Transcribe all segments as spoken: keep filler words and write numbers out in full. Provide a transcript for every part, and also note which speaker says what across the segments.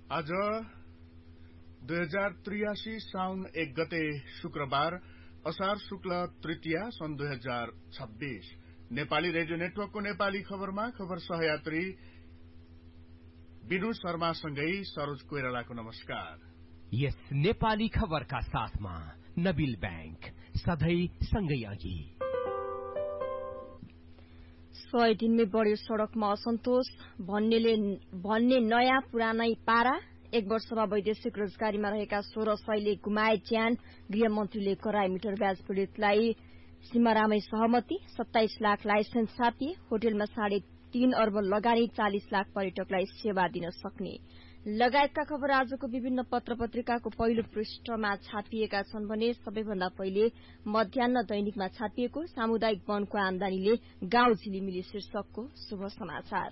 Speaker 1: आज दुई हजार त्रियासी साउन एक गते शुक्रबार असार शुक्ल तृतीया सन् दुई हजार छब्बीस नेपाली रेडियो नेटवर्कको नेपाली खबरमा खबर सहयात्री विनु शर्मासँगै सरोज कोइरालाको नमस्कार।
Speaker 2: यस नेपाली खबरका साथमा नबिल बैंक सधैं सँगै अघि।
Speaker 3: सय दिनमै बढ्यो सड़कमा असन्तोष भन्नेले भन्ने नयाँ पुरानै पारा। एक वर्षमा वैदेशिक रोजगारीमा रहेका सोह्र सयले गुमाए ज्यान। गृहमन्त्रीले कराए मिटर ब्याज पीड़ितलाई सीमारामै सहमति। सत्ताइस लाख लाइसेन्स छापिए। होटलमा साढे तीन अर्ब लगानी चालिस लाख पर्यटकलाई सेवा दिन सक्ने लगायतका खबर आजको विभिन्न पत्र पत्रिकाको पहिलो पृष्ठमा छापिएका छन् भने सबैभन्दा पहिले मध्याह्न दैनिकमा छापिएको सामुदायिक वनको आमदानीले गाउँ झिलिमिली शीर्षकको शुभ समाचार।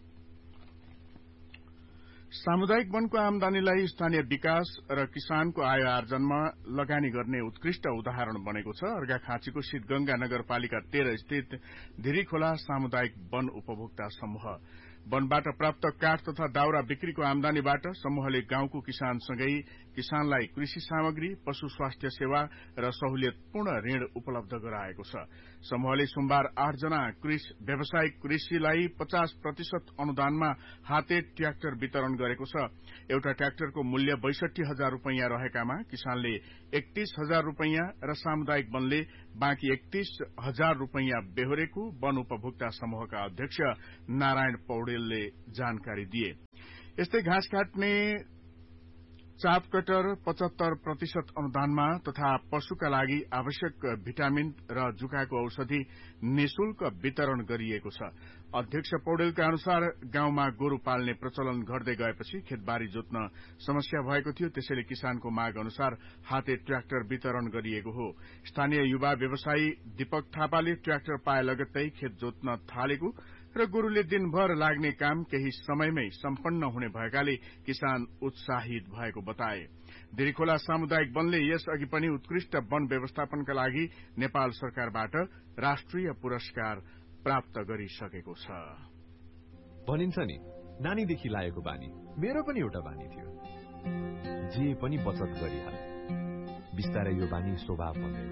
Speaker 1: सामुदायिक वनको आमदानीलाई स्थानीय विकास र किसानको आय आर्जनमा लगानी गर्ने उत्कृष्ट उदाहरण बनेको छ। अर्घाखाँचीको शीतगंगा नगरपालिका तेह्र स्थित धिरीखोला सामुदायिक वन उपभोक्ता समूह वनबाट प्राप्त काठ तथा दाउरा बिक्रीको आमदानीबाट समूहले गाउँको किसानसँगै किसानलाई कृषि सामग्री, पशु स्वास्थ्य सेवा र सहुलियतपूर्ण ऋण उपलब्ध गराएको छ। समूहले सोमबार आठ जना व्यावसायिक कृषिलाई पचास प्रतिशत अनुदानमा हाते ट्र्याक्टर वितरण गरेको छ। एउटा ट्र्याक्टरको मूल्य बैसठी हजार रूपियाँ रहेकामा किसानले एकतीस हजार रूपियाँ र सामुदायिक वनले बाँकी एकतीस हजार रूपियाँ बेहोरेको वन उपभोक्ता समूहका अध्यक्ष नारायण पौडेलले जानकारी दिए। यस्तै घाँस काट्ने चाप कटर पचहत्तर प्रतिशत अनुदानमा तथा पशुका लागि आवश्यक भिटामिन र जुकाको औषधि निशुल्क वितरण गरिएको छ। अध्यक्ष पौडेलका अनुसार गाउँमा गोरु पाल्ने प्रचलन घट्दै गएपछि खेतबारी जोत्न समस्या भएको थियो। त्यसैले किसानको माग अनुसार हाते ट्र्याक्टर वितरण गरिएको हो। स्थानीय युवा व्यवसायी दीपक थापाले ट्र्याक्टर पाए लगत्तै खेत जोत्न थालेको र गोरुले दिनभर लाग्ने काम केही समयमै सम्पन्न हुने भएकाले किसान उत्साहित भएको बताए। धिरीखोला सामुदायिक वनले यस अघि पनि उत्कृष्ट वन व्यवस्थापनका लागि नेपाल सरकारबाट राष्ट्रिय पुरस्कार प्राप्त गरिसकेको छ।
Speaker 4: भनिन्छ नि, नानीदेखि लागेको बानी मेरो पनि एउटा बानी थियो, जे पनि बचत गरिहाले। बिस्तारै यो बानी स्वभाव बन्यो।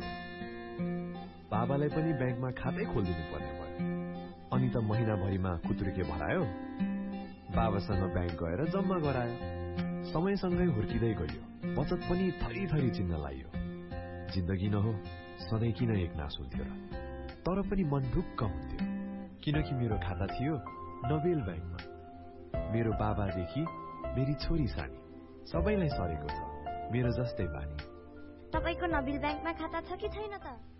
Speaker 4: बाबालाई पनि ब्याङ्कमा खातै खोलिदिनु पर्ने भयो। अनि त महिनाभरिमा खुत्रुके भरायो। बाबासँग ब्याङ्क गएर जम्मा गरायो। समयसँगै हुर्किँदै गयो। बचत पनि थरी थरी चिन्न लाइयो। जिन्दगी न हो, सधैँ किन एक नास हुन्थ्यो र? तर पनि मन ढुक्क हुन्थ्यो, किनकि मेरो खाता थियो नबेल ब्याङ्कमा। मेरो बाबादेखि मेरी छोरी सानी सबैलाई सरेको छ मेरो जस्तै बानी।
Speaker 5: तपाईको नबेल ब्याङ्कमा खाता छ कि छैन त?